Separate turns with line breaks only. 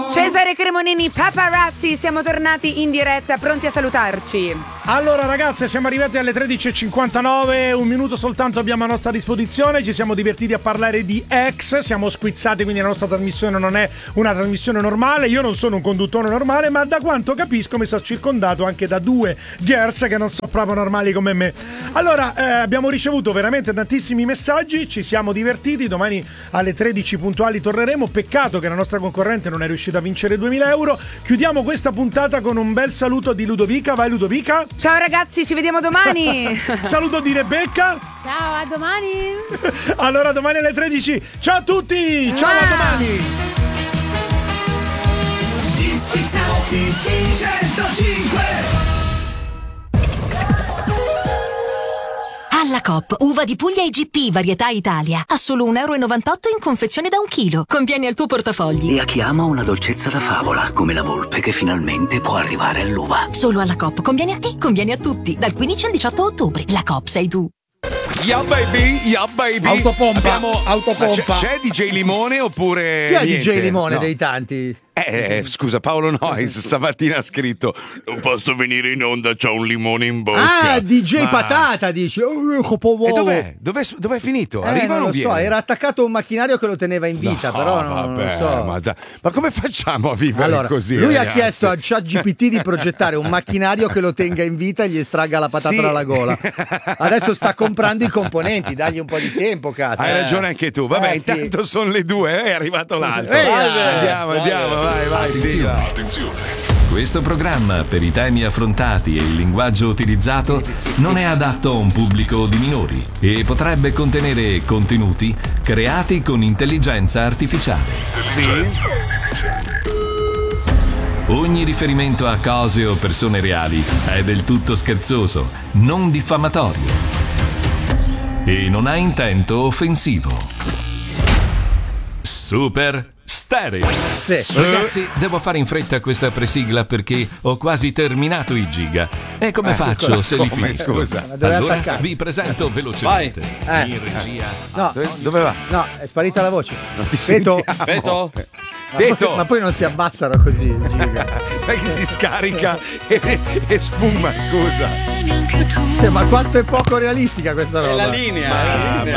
Cesare Cremonini, paparazzi, siamo tornati in diretta, pronti a salutarci.
Allora ragazze, siamo arrivati alle 13.59, un minuto soltanto abbiamo a nostra disposizione, ci siamo divertiti a parlare di ex, siamo squizzati, quindi la nostra trasmissione non è una trasmissione normale, io non sono un conduttore normale, ma da quanto capisco mi sono circondato anche da due girls che non sono proprio normali come me. Allora, abbiamo ricevuto veramente tantissimi messaggi, ci siamo divertiti, domani alle 13 puntuali torneremo, peccato che la nostra concorrente non è riuscita a vincere 2.000 euro. Chiudiamo questa puntata con un bel saluto di Ludovica, vai Ludovica.
Ciao ragazzi, ci vediamo domani.
Saluto di Rebecca.
Ciao, a domani.
Allora domani alle 13. Ciao a tutti. Ciao, a domani.
Gli schizzati di 105.
Alla Coop, uva di Puglia IGP, varietà Italia, a solo 1,98 euro in confezione da 1 chilo. Conviene al tuo portafogli.
E a chi ama una dolcezza da favola, come la volpe che finalmente può arrivare all'uva.
Solo alla Coop, conviene a te, conviene a tutti. Dal 15 al 18 ottobre. La Coop sei tu.
Yeah baby.
Autopompa.
C'è DJ Limone oppure
Chi è
niente?
DJ Limone
No.
dei tanti?
Scusa, Paolo Noyes stamattina ha scritto: non posso venire in onda, c'ho un limone in bocca.
Ah, DJ Patata dici.
E dov'è finito? Arriva o
non
non
lo so,
viene?
era attaccato a un macchinario che lo teneva in vita, però non lo so.
Ma come facciamo a vivere
Allora,
così?
lui
ragazzi?
ha chiesto a ChatGPT di progettare un macchinario che lo tenga in vita e gli estragga la patata
Sì.
dalla gola. Adesso sta comprando i componenti, dagli un po' di tempo, cazzo.
Hai ragione anche tu. Vabbè,
Sì.
intanto sono le 2, è arrivato l'altro. Andiamo, vai, sigla.
Attenzione. Questo programma, per i temi affrontati e il linguaggio utilizzato, non è adatto a un pubblico di minori e potrebbe contenere contenuti creati con intelligenza artificiale. Ogni riferimento a cose o persone reali è del tutto scherzoso, non diffamatorio e non ha intento offensivo. Super Stereo.
Sì.
Ragazzi, devo fare in fretta questa presigla perché ho quasi terminato i giga. E come faccio se li
come,
finisco?
scusa?
Dove
Allora
attaccare?
vi presento velocemente. In regia.
No,
Dove va?
no, è sparita la voce.
Non ti
Beto?
sentiamo.
Ma poi non si abbassano così, giga.
Perché si scarica e sfuma, scusa.
Sì, ma quanto è poco realistica questa roba.
La linea.